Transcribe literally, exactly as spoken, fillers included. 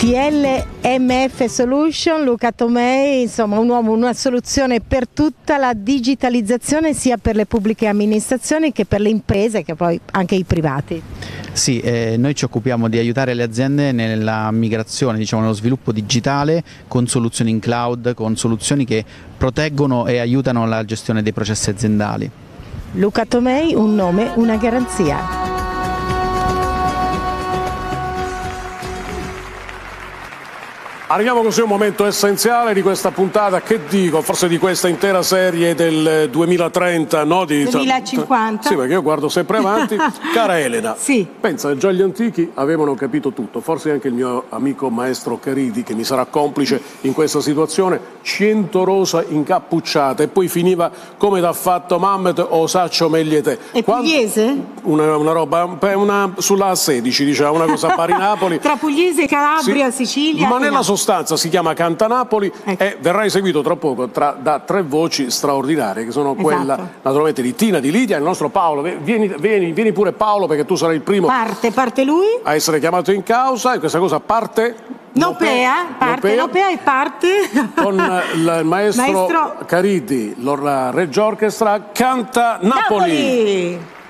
T L M F Solution, Luca Tomei, insomma un uomo, una soluzione per tutta la digitalizzazione sia per le pubbliche amministrazioni che per le imprese, che poi anche i privati. Sì, eh, noi ci occupiamo di aiutare le aziende nella migrazione, diciamo nello sviluppo digitale con soluzioni in cloud, con soluzioni che proteggono e aiutano la gestione dei processi aziendali. Luca Tomei, un nome, una garanzia. Arriviamo così a un momento essenziale di questa puntata, che dico, forse di questa intera serie del duemilatrenta, no? Di, duemilacinquanta. Sì, perché io guardo sempre avanti. Cara Elena, sì. Pensa, già gli antichi avevano capito tutto, forse anche il mio amico maestro Caridi, che mi sarà complice in questa situazione, cento rosa incappucciata, e poi finiva come t'ha fatto Mamet o Saccio meglie te. E Pugliese? Una, una roba, una, sulla A sedici, diciamo, una cosa a Bari Napoli. Tra Pugliese, Calabria, sì. Sicilia. Ma nella sostanza si chiama Canta Napoli, ecco. E verrà eseguito tra poco tra, da tre voci straordinarie, che sono esatto. quella naturalmente di Tina, di Lidia e il nostro Paolo. Vieni, vieni, vieni pure Paolo, perché tu sarai il primo parte, parte lui a essere chiamato in causa, e questa cosa parte Nopea, parte Nopea e parte con il maestro, maestro... Caridi, la Reggio Orchestra Canta Napoli. Napoli.